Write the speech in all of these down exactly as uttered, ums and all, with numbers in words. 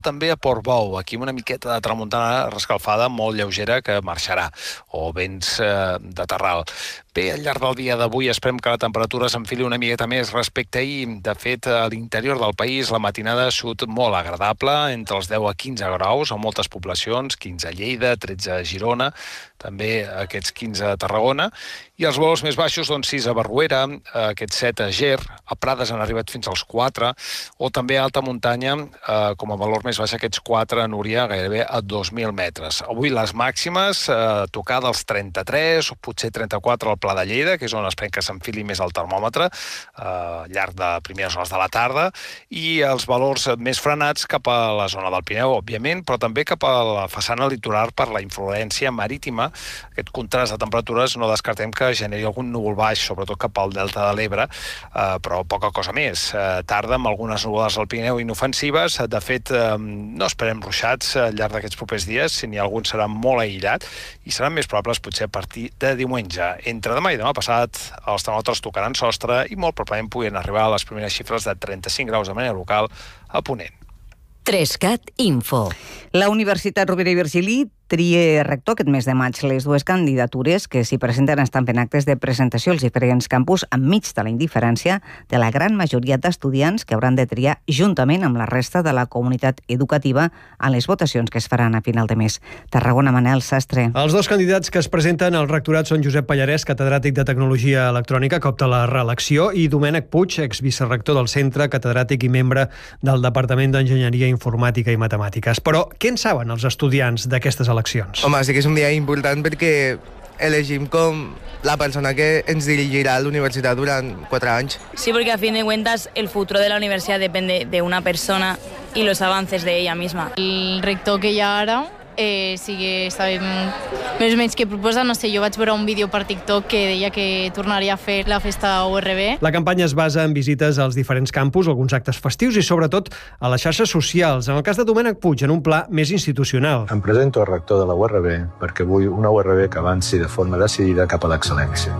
també a Portbou, aquí una miqueta de tramuntana rescalfada molt lleugera que marxarà, o vents eh, de terral. Bé, al llarg del dia d'avui esperem que la temperatura s'enfili una miqueta més respecte a ahir. De fet, a l'interior del país la matinada ha sigut molt agradable, entre els deu a quinze graus a moltes poblacions, quinze a Lleida, tretze a Girona, també aquests quinze a Tarragona, i els valors més baixos, doncs sis a Barruera, aquests set a Ger, a Prades han arribat fins als quatre, o també a alta muntanya, eh, com a valor més baix, aquests quatre a Núria, gairebé a dos mil metres. Avui les màximes, eh, tocada als trenta-tres, o potser trenta-quatre al Pla de Lleida, que és on esperem que s'enfili més el termòmetre, eh, al llarg de primeres hores de la tarda, i els valors més frenats cap a la zona del Pirineu, òbviament, però també cap a la façana litoral per la influència marítima. Aquest contrast de temperatures no descartem que generi algun núvol baix, sobretot cap al delta de l'Ebre, eh, però poca cosa més. Eh, tarda amb algunes nuvolades al Pirineu inofensives. De fet, eh, no esperem ruixats al llarg d'aquests propers dies, si n'hi ha algun serà molt aïllat, i seran més probables potser a partir de diumenge. Entre demà i demà passat, els termòmetres tocaran sostre i molt probablement puguin arribar a les primeres xifres de trenta-cinc graus de manera local a Ponent. Trescat Info. La Universitat Rovira i Virgili tria rector aquest mes de maig. Les dues candidatures que s'hi presenten estan fent actes de presentació als diferents campus enmig de la indiferència de la gran majoria d'estudiants que hauran de triar juntament amb la resta de la comunitat educativa a les votacions que es faran a final de mes. Tarragona, Manel Sastre. Els dos candidats que es presenten al rectorat són Josep Pallarès, catedràtic de Tecnologia Electrònica, que opta a la reelecció, i Domènec Puig, exvicerrector del centre, catedràtic i membre del Departament d'Enginyeria Informàtica i Matemàtiques. Però què en saben els estudiants d'aquestes eleccions? Home, sí que és un dia important perquè elegim com la persona que ens dirigirà a la universitat durant quatre anys. Sí, porque a fin de cuentas el futuro de la universidad depende de una persona y los avances de ella misma. El rector que hi ha ara eh, sí que sabem més o menys què proposa. No sé, jo vaig veure un vídeo per TikTok que deia que tornaria a fer la festa U R B. La campanya es basa en visites als diferents campus, alguns actes festius i sobretot a les xarxes socials. En el cas de Domènec Puig, en un pla més institucional. Em presento a rector de la U R B perquè vull una U R B que avanci de forma decidida cap a l'excel·lència.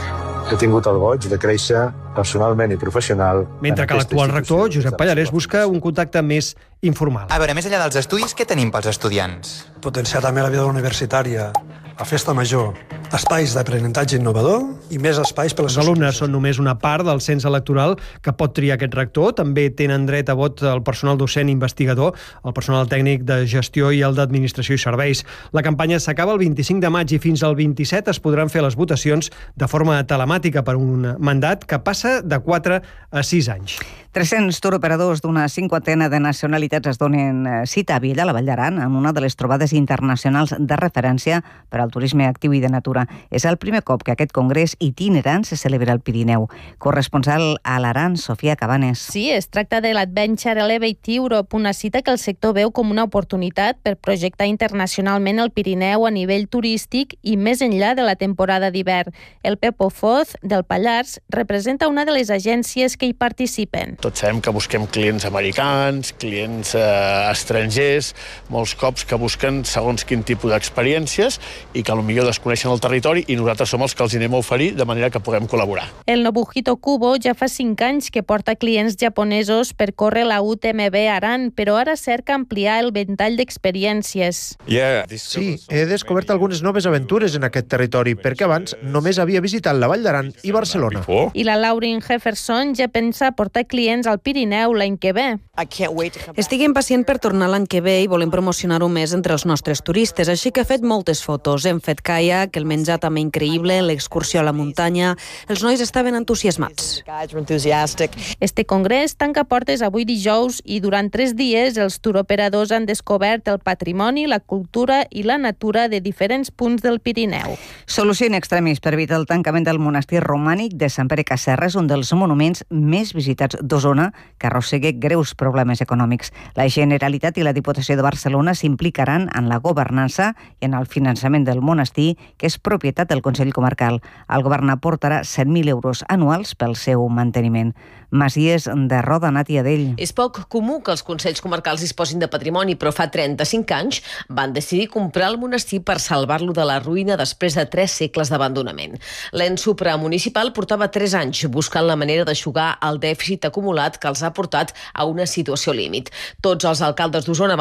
He tingut el goig de créixer personalment i professional. Mentre que l'actual rector, Josep Pallarès, busca un contacte més informal. A veure, més enllà dels estudis, què tenim pels estudiants? Potenciar també la vida universitària, la festa major, espais d'aprenentatge innovador i més espais per a les... Els alumnes són només una part del cens electoral que pot triar aquest rector. També tenen dret a vot el personal docent investigador, el personal tècnic de gestió i el d'administració i serveis. La campanya s'acaba el vint-i-cinc de maig i fins al vint-i-set es podran fer les votacions de forma telemàtica per un mandat que passa de quatre a sis anys. tres-cents turoperadors d'una cinquantena de nacionalitats es donen cita a Viella, a la Vall d'Aran, en una de les trobades internacionals de referència per al turisme actiu i de natura. És el primer cop que aquest congrés itinerant se celebra al Pirineu. Corresponsal a l'Aran, Sofia Cabanes. Sí, es tracta de l'Adventure Elevate Europe, una cita que el sector veu com una oportunitat per projectar internacionalment el Pirineu a nivell turístic i més enllà de la temporada d'hivern. El Pepo Foz, del Pallars, representa una de les agències que hi participen. Tots sabem que busquem clients americans, clients eh, estrangers, molts cops que busquen segons quin tipus d'experiències i que potser desconeixen el territori i nosaltres som els que els anem a oferir de manera que puguem col·laborar. El Nobuhito Kubo ja fa cinc anys que porta clients japonesos per córrer la U T M B Aran, però ara cerca ampliar el ventall d'experiències. Sí, he descobert algunes noves aventures en aquest territori, perquè abans només havia visitat la Vall d'Aran i Barcelona. I la Lauren Jefferson ja pensa portar clients al Pirineu l'any que ve. Estic impacient per tornar l'any que ve i volem promocionar-ho més entre els nostres turistes, així que he fet moltes fotos. Hem fet caiac, el menjar també increïble, l'excursió a la muntanya... Els nois estaven entusiasmats. Este congrés tanca portes avui dijous i durant tres dies els turoperadors han descobert el patrimoni, la cultura i la natura de diferents punts del Pirineu. Solució in extremis per evitar el tancament del monestir romànic de Sant Pere Casserres, un dels monuments més visitats d'Osona, que arrossega greus problemes econòmics. La Generalitat i la Diputació de Barcelona s'implicaran en la governança i en el finançament del monestir, que és propietat del Consell Comarcal. El govern aportarà set mil euros anuals pel seu manteniment. Masies de Roda, Nàtia Dell. És poc comú que els Consells Comarcals disposin de patrimoni, però fa trenta-cinc anys van decidir comprar el monestir per salvar-lo de la ruïna després de tres segles d'abandonament. L'ens supramunicipal portava tres anys buscant la manera d'eixugar el dèficit acumulat que els ha portat a una situació límit. Tots els alcaldes d'Osona